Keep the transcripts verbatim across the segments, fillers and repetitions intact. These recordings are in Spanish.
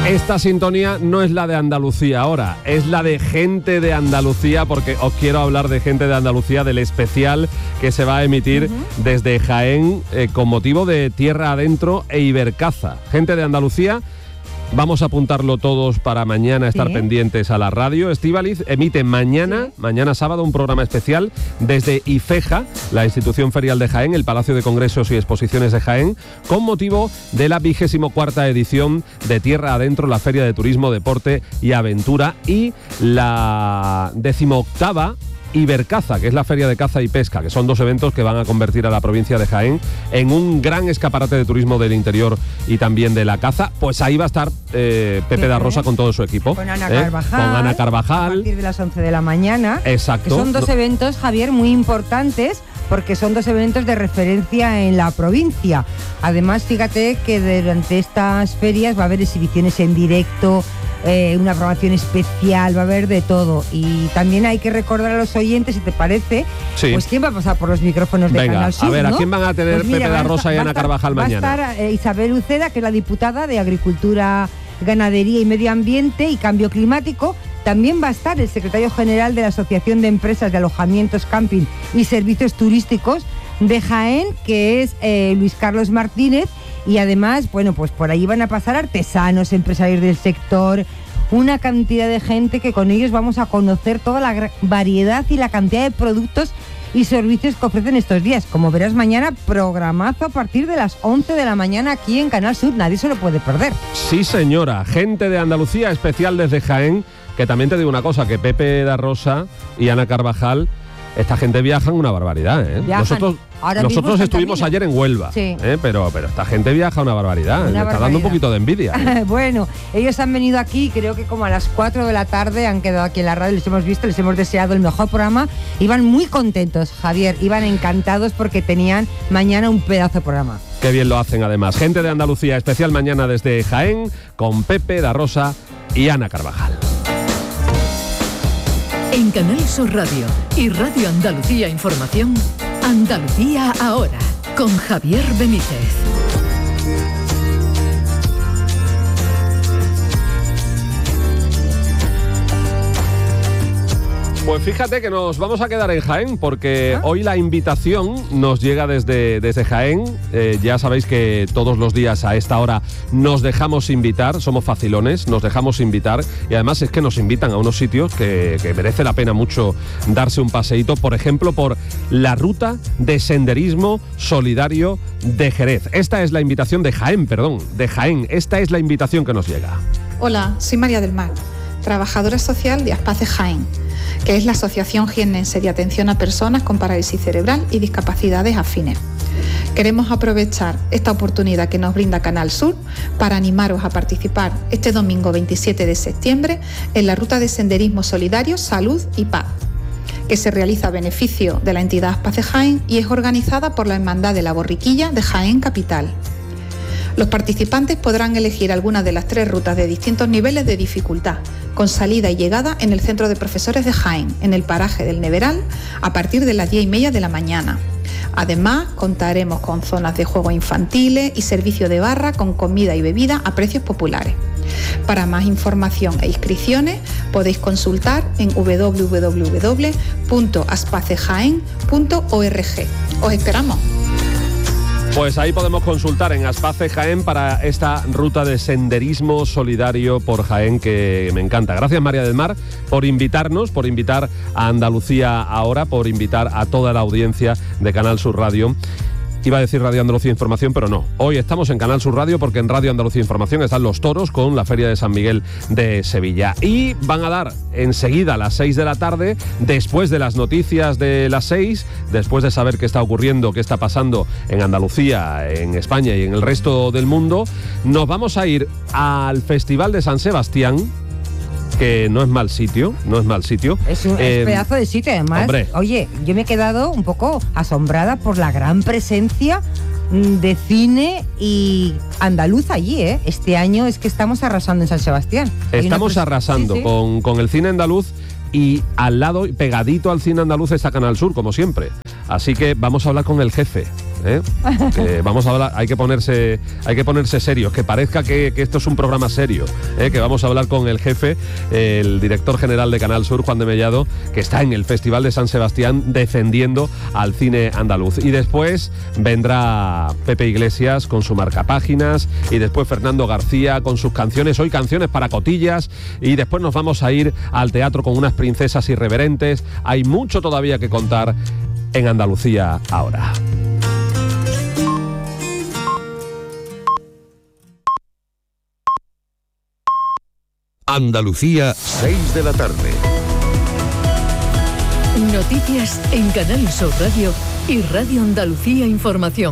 Esta sintonía no es la de Andalucía ahora, es la de Gente de Andalucía, porque os quiero hablar de Gente de Andalucía, del especial que se va a emitir uh-huh. desde Jaén eh, con motivo de Tierra Adentro e Ibercaza. Gente de Andalucía. Vamos a apuntarlo todos para mañana, estar sí. pendientes a la radio. Estíbaliz emite mañana, sí. mañana sábado, un programa especial desde IFEJA, la institución ferial de Jaén, el Palacio de Congresos y Exposiciones de Jaén, con motivo de la vigésimo cuarta edición de Tierra Adentro, la Feria de Turismo, Deporte y Aventura, y la decimoctava Ibercaza, que es la Feria de Caza y Pesca, que son dos eventos que van a convertir a la provincia de Jaén en un gran escaparate de turismo del interior y también de la caza. Pues ahí va a estar eh, Pepe sí, da Rosa con todo su equipo. Con Ana ¿eh? Carvajal. Con Ana Carvajal. A partir de las once de la mañana. Exacto. Que son dos no. eventos, Javier, muy importantes, porque son dos eventos de referencia en la provincia. Además, fíjate que durante estas ferias va a haber exhibiciones en directo, Eh, una programación especial, va a haber de todo. Y también hay que recordar a los oyentes, si te parece, sí. pues quién va a pasar por los micrófonos de Venga, Canal Sur, a ver, ¿no? ¿a quién van a tener pues mira, Pepe da Rosa y Ana Carvajal mañana? Va a estar eh, Isabel Uceda, que es la diputada de Agricultura, Ganadería y Medio Ambiente y Cambio Climático. También va a estar el secretario general de la Asociación de Empresas de Alojamientos, Camping y Servicios Turísticos de Jaén, que es eh, Luis Carlos Martínez. Y además, bueno, pues por ahí van a pasar artesanos, empresarios del sector, una cantidad de gente que con ellos vamos a conocer toda la variedad y la cantidad de productos y servicios que ofrecen estos días. Como verás mañana, programazo a partir de las once de la mañana aquí en Canal Sur. Nadie se lo puede perder. Sí, señora. Gente de Andalucía, especial desde Jaén, que también te digo una cosa, que Pepe da Rosa y Ana Carvajal, esta gente viajan una barbaridad, ¿eh? Viajan. Nosotros, nosotros estuvimos ayer en Huelva, sí. ¿eh? pero, pero esta gente viaja una barbaridad. Una Me barbaridad. está dando un poquito de envidia. ¿eh? Bueno, ellos han venido aquí, creo que como a las cuatro de la tarde, han quedado aquí en la radio, les hemos visto, les hemos deseado el mejor programa. Iban muy contentos, Javier, iban encantados porque tenían mañana un pedazo de programa. Qué bien lo hacen además. Gente de Andalucía, especial mañana desde Jaén, con Pepe da Rosa y Ana Carvajal. En Canal Sur Radio y Radio Andalucía Información, Andalucía Ahora, con Javier Benítez. Pues fíjate que nos vamos a quedar en Jaén, porque ¿Ah? hoy la invitación nos llega desde, desde Jaén. Eh, ya sabéis que todos los días a esta hora nos dejamos invitar, somos facilones, nos dejamos invitar, y además es que nos invitan a unos sitios que, que merece la pena mucho darse un paseíto, por ejemplo, por la ruta de senderismo solidario de Jerez. Esta es la invitación de Jaén, perdón, de Jaén. Esta es la invitación que nos llega. Hola, soy María del Mar, trabajadora social de Aspace Jaén, que es la Asociación Jiennense de Atención a Personas con Parálisis Cerebral y Discapacidades Afines. Queremos aprovechar esta oportunidad que nos brinda Canal Sur para animaros a participar este domingo veintisiete de septiembre en la ruta de senderismo solidario Salud y Paz, que se realiza a beneficio de la entidad Aspace Jaén y es organizada por la Hermandad de la Borriquilla de Jaén Capital. Los participantes podrán elegir alguna de las tres rutas de distintos niveles de dificultad, con salida y llegada en el Centro de Profesores de Jaén, en el paraje del Neveral, a partir de las diez y media de la mañana. Además, contaremos con zonas de juegos infantiles y servicio de barra con comida y bebida a precios populares. Para más información e inscripciones podéis consultar en doble u doble u doble u punto aspace jaén punto org. ¡Os esperamos! Pues ahí podemos consultar en Aspace Jaén para esta ruta de senderismo solidario por Jaén que me encanta. Gracias, María del Mar, por invitarnos, por invitar a Andalucía Ahora, por invitar a toda la audiencia de Canal Sur Radio. Iba a decir Radio Andalucía Información, pero no. Hoy estamos en Canal Sur Radio porque en Radio Andalucía Información están los toros con la Feria de San Miguel de Sevilla. Y van a dar enseguida a las seis de la tarde, después de las noticias de las seis, después de saber qué está ocurriendo, qué está pasando en Andalucía, en España y en el resto del mundo, nos vamos a ir al Festival de San Sebastián, que no es mal sitio, no es mal sitio. Es un eh, es pedazo de sitio, además. Hombre. Oye, yo me he quedado un poco asombrada por la gran presencia de cine y andaluz allí, ¿eh? Este año es que estamos arrasando en San Sebastián. Estamos pres- arrasando sí, sí. Con, con el cine andaluz, y al lado, pegadito al cine andaluz, está Canal Sur, como siempre. Así que vamos a hablar con el jefe, ¿eh? Que vamos a hablar, hay que ponerse, hay que ponerse serios, que parezca que, que esto es un programa serio, ¿eh? Que vamos a hablar con el jefe, el director general de Canal Sur, Juan de Mellado, que está en el Festival de San Sebastián defendiendo al cine andaluz. Y después vendrá Pepe Iglesias con su marcapáginas, y después Fernando García con sus canciones, hoy canciones para cotillas, y después nos vamos a ir al teatro con unas princesas irreverentes. Hay mucho todavía que contar en Andalucía ahora. Andalucía, seis de la tarde. Noticias en Canal Sur Radio y Radio Andalucía Información.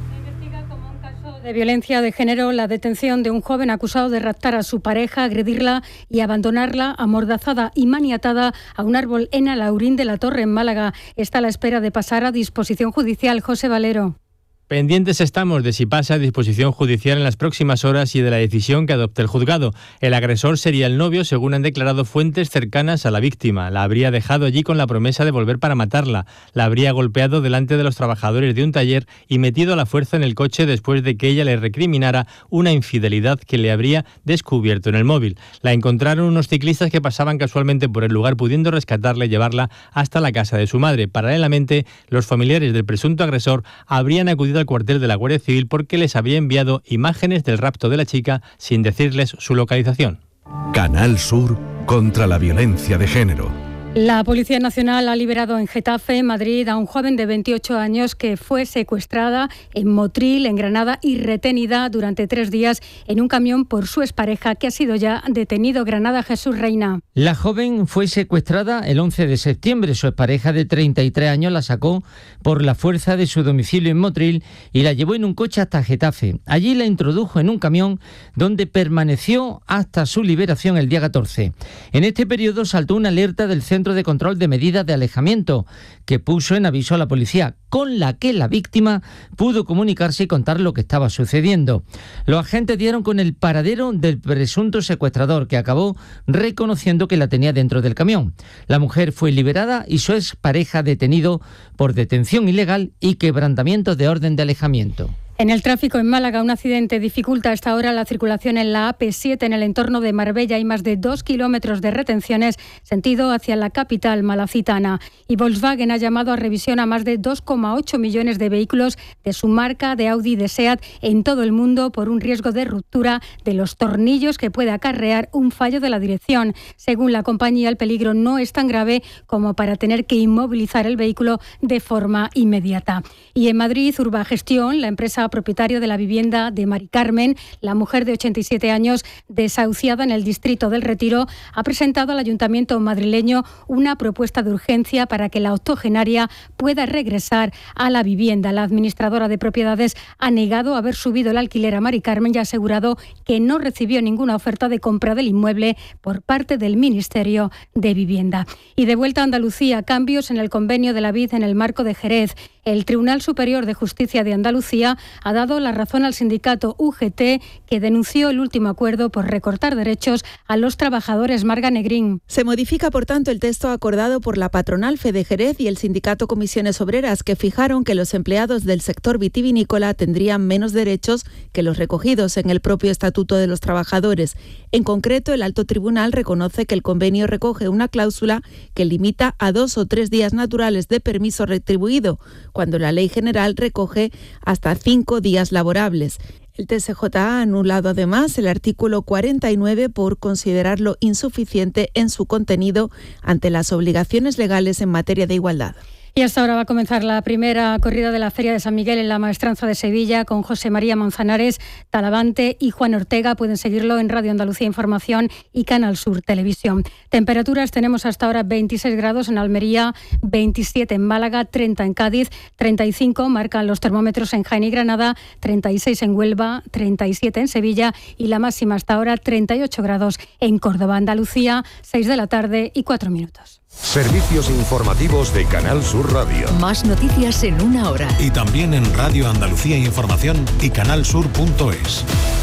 De violencia de género, la detención de un joven acusado de raptar a su pareja, agredirla y abandonarla amordazada y maniatada a un árbol en Alaurín de la Torre, en Málaga. Está a la espera de pasar a disposición judicial. José Valero. Pendientes estamos de si pasa a disposición judicial en las próximas horas y de la decisión que adopte el juzgado. El agresor sería el novio, según han declarado fuentes cercanas a la víctima. La habría dejado allí con la promesa de volver para matarla. La habría golpeado delante de los trabajadores de un taller y metido a la fuerza en el coche después de que ella le recriminara una infidelidad que le habría descubierto en el móvil. La encontraron unos ciclistas que pasaban casualmente por el lugar, pudiendo rescatarla y llevarla hasta la casa de su madre. Paralelamente, los familiares del presunto agresor habrían acudido al cuartel de la Guardia Civil porque les había enviado imágenes del rapto de la chica sin decirles su localización. Canal Sur contra la violencia de género. La Policía Nacional ha liberado en Getafe, Madrid, a un joven de veintiocho años que fue secuestrada en Motril, en Granada, y retenida durante tres días en un camión por su expareja, que ha sido ya detenido. Granada, Jesús Reina. La joven fue secuestrada el once de septiembre. Su expareja de treinta y tres años la sacó por la fuerza de su domicilio en Motril y la llevó en un coche hasta Getafe. Allí la introdujo en un camión donde permaneció hasta su liberación el día catorce. En este periodo saltó una alerta del Centro de Control de Medidas de Alejamiento, que puso en aviso a la policía, con la que la víctima pudo comunicarse y contar lo que estaba sucediendo. Los agentes dieron con el paradero del presunto secuestrador, que acabó reconociendo que la tenía dentro del camión. La mujer fue liberada y su expareja detenido por detención ilegal y quebrantamiento de orden de alejamiento. En el tráfico en Málaga, un accidente dificulta hasta ahora la circulación en la A P siete en el entorno de Marbella. Hay más de dos kilómetros de retenciones sentido hacia la capital malacitana. Y Volkswagen ha llamado a revisión a más de dos coma ocho millones de vehículos de su marca, de Audi y de SEAT, en todo el mundo por un riesgo de ruptura de los tornillos que puede acarrear un fallo de la dirección. Según la compañía, el peligro no es tan grave como para tener que inmovilizar el vehículo de forma inmediata. Y en Madrid, Urbagestión, la empresa propietaria de la vivienda de Mari Carmen, la mujer de ochenta y siete años desahuciada en el distrito del Retiro, ha presentado al ayuntamiento madrileño una propuesta de urgencia para que la octogenaria pueda regresar a la vivienda. La administradora de propiedades ha negado haber subido el alquiler a Mari Carmen y ha asegurado que no recibió ninguna oferta de compra del inmueble por parte del Ministerio de Vivienda. Y de vuelta a Andalucía, cambios en el convenio de la vid en el marco de Jerez. El Tribunal Superior de Justicia de Andalucía ha dado la razón al sindicato U G T, que denunció el último acuerdo por recortar derechos a los trabajadores. Marga Negrín. Se modifica, por tanto, el texto acordado por la patronal Fede Jerez y el sindicato Comisiones Obreras, que fijaron que los empleados del sector vitivinícola tendrían menos derechos que los recogidos en el propio Estatuto de los Trabajadores. En concreto, el Alto Tribunal reconoce que el convenio recoge una cláusula que limita a dos o tres días naturales de permiso retribuido, cuando la Ley General recoge hasta cinco días laborables. El T S J ha anulado además el artículo cuarenta y nueve por considerarlo insuficiente en su contenido ante las obligaciones legales en materia de igualdad. Y hasta ahora va a comenzar la primera corrida de la Feria de San Miguel en la Maestranza de Sevilla con José María Manzanares, Talavante y Juan Ortega. Pueden seguirlo en Radio Andalucía Información y Canal Sur Televisión. Temperaturas tenemos hasta ahora veintiséis grados en Almería, veintisiete en Málaga, treinta en Cádiz, treinta y cinco marcan los termómetros en Jaén y Granada, treinta y seis en Huelva, treinta y siete en Sevilla y la máxima hasta ahora treinta y ocho grados en Córdoba. Andalucía, seis de la tarde y cuatro minutos. Servicios informativos de Canal Sur Radio. Más noticias en una hora. Y también en Radio Andalucía Información y canalsur punto es.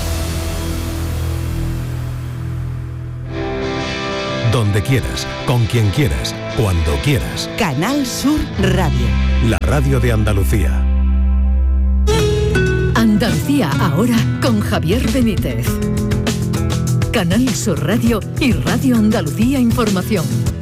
Donde quieras, con quien quieras, cuando quieras. Canal Sur Radio. La radio de Andalucía. Andalucía ahora con Javier Benítez. Canal Sur Radio y Radio Andalucía Información.